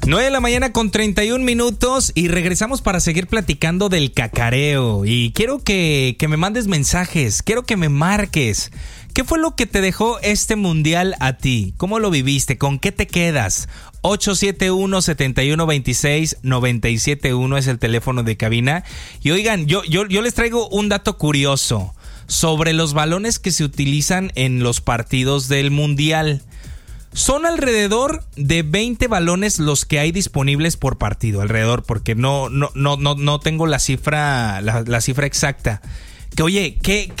9 de la mañana con 31 minutos y regresamos para seguir platicando del cacareo. Y quiero que me mandes mensajes, quiero que me marques. ¿Qué fue lo que te dejó este mundial a ti? ¿Cómo lo viviste? ¿Con qué te quedas? 871-7126-971 es el teléfono de cabina. Y oigan, yo les traigo un dato curioso sobre los balones que se utilizan en los partidos del mundial. Son alrededor de 20 balones los que hay disponibles por partido, alrededor, porque no tengo la cifra exacta. Que oye,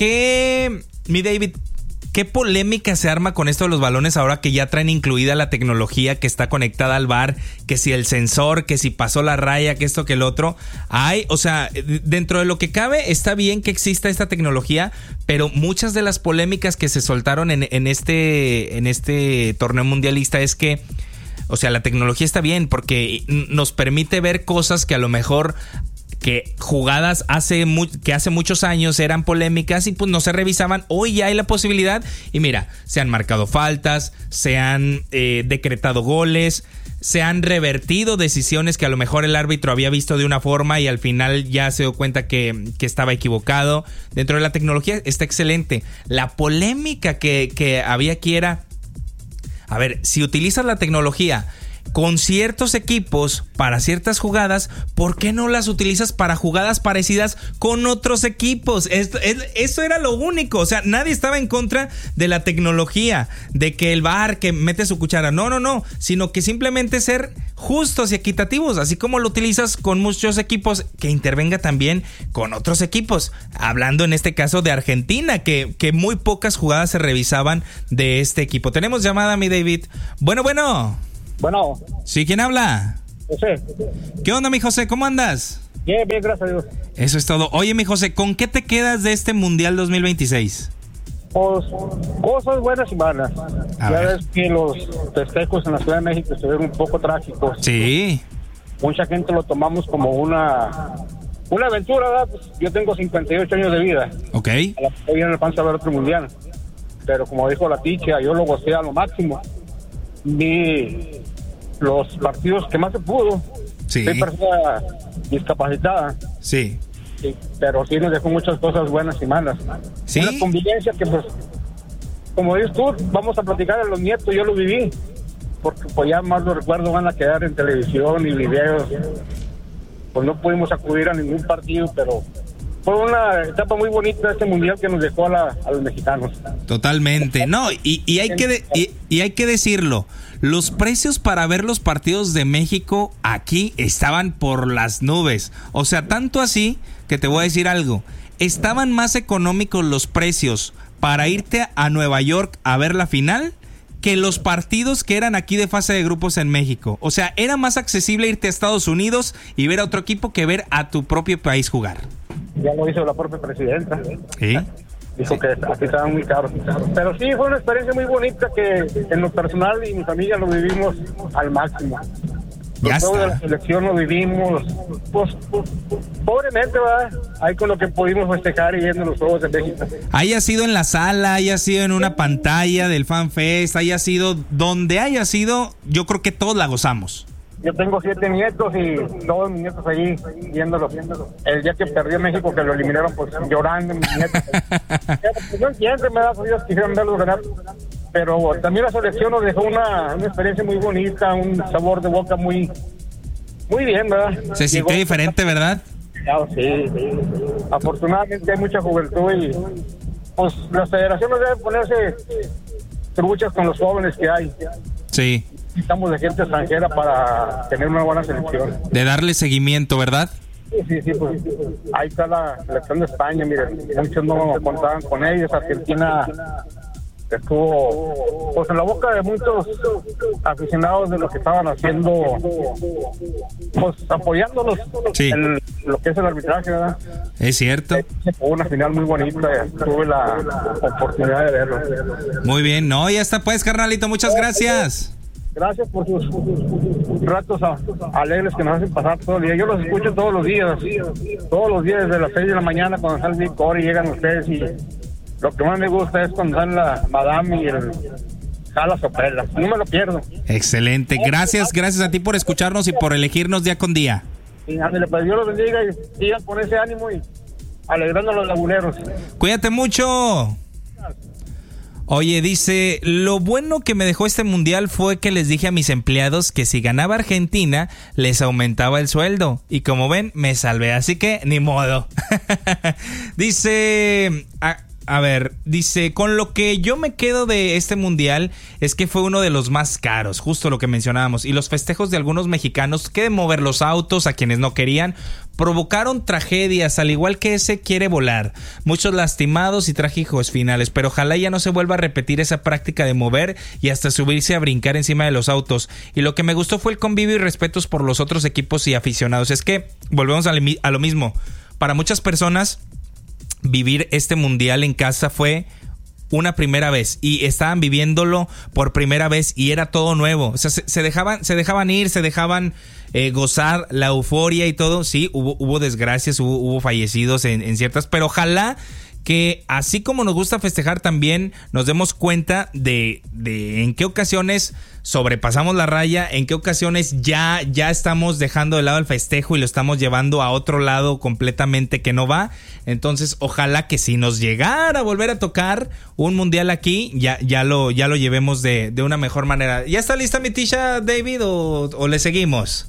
mi David, ¿qué polémica se arma con esto de los balones ahora que ya traen incluida la tecnología que está conectada al VAR? Que si el sensor, que si pasó la raya, que esto, que el otro. O sea, dentro de lo que cabe está bien que exista esta tecnología, pero muchas de las polémicas que se soltaron en este torneo mundialista es que, o sea, la tecnología está bien porque nos permite ver cosas que a lo mejor que jugadas que hace muchos años eran polémicas y pues no se revisaban. Hoy ya hay la posibilidad y mira, se han marcado faltas, se han decretado goles, se han revertido decisiones que a lo mejor el árbitro había visto de una forma y al final ya se dio cuenta que estaba equivocado. Dentro de la tecnología está excelente. La polémica que había aquí era, a ver, si utilizas la tecnología con ciertos equipos para ciertas jugadas, ¿por qué no las utilizas para jugadas parecidas con otros equipos? Eso era lo único. O sea, nadie estaba en contra de la tecnología, de que el VAR que mete su cuchara. No, sino que simplemente ser justos y equitativos, así como lo utilizas con muchos equipos, que intervenga también con otros equipos. Hablando en este caso de Argentina, que muy pocas jugadas se revisaban de este equipo. Tenemos llamada, mi David. Bueno. Sí, ¿quién habla? José. ¿Qué onda, mi José? ¿Cómo andas? Bien, gracias a Dios. Eso es todo. Oye, mi José, ¿con qué te quedas de este Mundial 2026? Pues, cosas buenas y malas. Ya ves que los festejos en la Ciudad de México estuvieron un poco trágicos. Sí. Mucha gente lo tomamos como una aventura, ¿verdad? Pues, yo tengo 58 años de vida. Ok. A la que viene el panza a ver otro Mundial. Pero como dijo la ticha, yo lo gocé a lo máximo. Vi los partidos que más se pudo. Sí. Soy persona discapacitada. Sí. Sí, pero sí nos dejó muchas cosas buenas y malas. Sí. Una convivencia que, pues, como dices tú, vamos a platicar a los nietos, yo lo viví, porque pues ya más los recuerdos van a quedar en televisión y videos. Pues no pudimos acudir a ningún partido, pero fue una etapa muy bonita este mundial que nos dejó a los mexicanos. Totalmente. No, y hay que decirlo. Los precios para ver los partidos de México aquí estaban por las nubes. O sea, tanto así que te voy a decir algo. Estaban más económicos los precios para irte a Nueva York a ver la final que los partidos que eran aquí de fase de grupos en México. O sea, era más accesible irte a Estados Unidos y ver a otro equipo que ver a tu propio país jugar. Ya lo hizo la propia presidenta. Sí. Dijo que aquí estaban muy caros. Pero sí, fue una experiencia muy bonita que en lo personal y mi familia lo vivimos al máximo. Ya todo está. de la selección lo vivimos, pues, pobremente, ¿verdad? Ahí con lo que pudimos festejar y viendo los Juegos de México. Haya sido en la sala, haya sido en una pantalla del FanFest, haya sido donde haya sido, yo creo que todos la gozamos. Yo tengo 7 nietos y todos mis nietos allí viéndolo. El día que perdió México, que lo eliminaron, pues llorando mis nietos. Pues, no entiendo, me da ellos quisieron verlos ganar. Pero también la selección nos dejó una experiencia muy bonita, un sabor de boca muy bien, ¿verdad? Se sintió diferente, ¿verdad? Sí. Afortunadamente hay mucha juventud y pues las federaciones deben ponerse truchas con los jóvenes que hay. Sí. Necesitamos de gente extranjera para tener una buena selección. De darle seguimiento, ¿verdad? Sí, pues ahí está la selección de España, miren, muchos no contaban con ellos. Argentina estuvo pues en la boca de muchos aficionados de lo que estaban haciendo, pues apoyándolos en lo que es el arbitraje, ¿verdad? Es cierto. Fue una final muy bonita, tuve la oportunidad de verlo. Muy bien, no, ya está pues, carnalito, muchas gracias. Gracias por sus ratos alegres que nos hacen pasar todo el día. Yo los escucho todos los días desde las 6 de la mañana cuando sale el Cor y llegan ustedes, y lo que más me gusta es cuando salen la Madame y el jala sopela. No me lo pierdo. Excelente. Gracias a ti por escucharnos y por elegirnos día con día. Y ándale, pues Dios los bendiga y sigan con ese ánimo y alegrando a los laguneros. Cuídate mucho. Oye, dice, lo bueno que me dejó este mundial fue que les dije a mis empleados que si ganaba Argentina, les aumentaba el sueldo. Y como ven, me salvé, así que ni modo. Dice... A ver, dice, con lo que yo me quedo de este mundial es que fue uno de los más caros, justo lo que mencionábamos, y los festejos de algunos mexicanos que de mover los autos a quienes no querían provocaron tragedias, al igual que ese quiere volar, muchos lastimados y trágicos finales, pero ojalá ya no se vuelva a repetir esa práctica de mover y hasta subirse a brincar encima de los autos. Y lo que me gustó fue el convivio y respetos por los otros equipos y aficionados. Es que volvemos a lo mismo, para muchas personas vivir este mundial en casa fue una primera vez y estaban viviéndolo por primera vez y era todo nuevo. O sea, se dejaban ir, se dejaban gozar la euforia y todo. Sí, hubo desgracias, hubo fallecidos en ciertas, pero ojalá que así como nos gusta festejar también nos demos cuenta de en qué ocasiones sobrepasamos la raya, en qué ocasiones ya estamos dejando de lado el festejo y lo estamos llevando a otro lado completamente que no va. Entonces ojalá que si nos llegara a volver a tocar un mundial aquí, ya lo llevemos de una mejor manera. ¿Ya está lista mi Tisha, David, o le seguimos?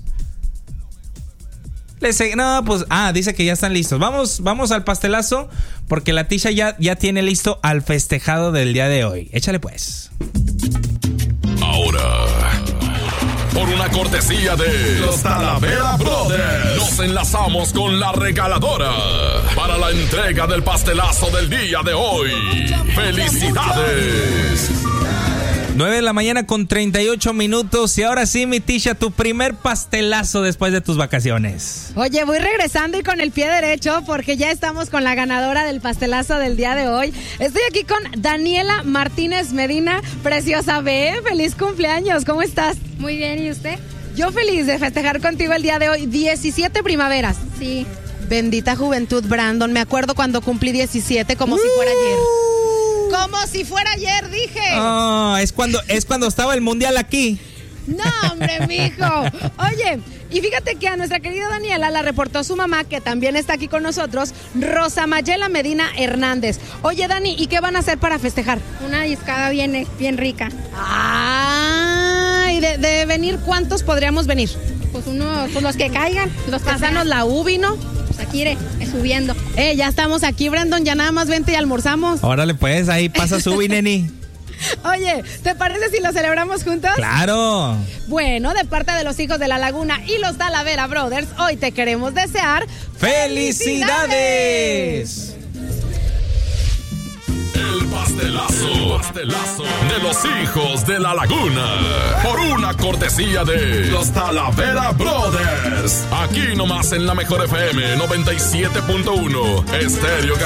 No, pues, dice que ya están listos. Vamos al pastelazo, porque la Tisha ya tiene listo al festejado del día de hoy. Échale pues. Ahora, por una cortesía de los Talavera Brothers, nos enlazamos con la regaladora para la entrega del pastelazo del día de hoy. ¡Felicidades! 9 de la mañana con 38 minutos. Y ahora sí, mi Tisha, tu primer pastelazo después de tus vacaciones. Oye, voy regresando y con el pie derecho porque ya estamos con la ganadora del pastelazo del día de hoy. Estoy aquí con Daniela Martínez Medina. Preciosa bebé, feliz cumpleaños. ¿Cómo estás? Muy bien, ¿y usted? Yo feliz de festejar contigo el día de hoy. 17 primaveras. Sí. Bendita juventud, Brandon. Me acuerdo cuando cumplí 17 como si fuera ayer. Como si fuera ayer, dije. Oh, es cuando estaba el mundial aquí. No, hombre, mijo. Oye, y fíjate que a nuestra querida Daniela la reportó su mamá, que también está aquí con nosotros, Rosa Mayela Medina Hernández. Oye, Dani, ¿y qué van a hacer para festejar? Una discada bien rica. Ay, de venir, ¿cuántos podríamos venir? Pues los que caigan. Los que Pásanos la uvi, ¿no? Aquí subiendo. Ya estamos aquí, Brandon, ya nada más vente y almorzamos. Órale pues, ahí pasa Subi, neni. Oye, ¿te parece si lo celebramos juntos? ¡Claro! Bueno, de parte de los hijos de la Laguna y los Talavera Brothers, hoy te queremos desear ¡felicidades! El pastelazo de los hijos de la Laguna, por una cortesía de los Talavera Brothers. Aquí nomás en la mejor FM 97.1 Estéreo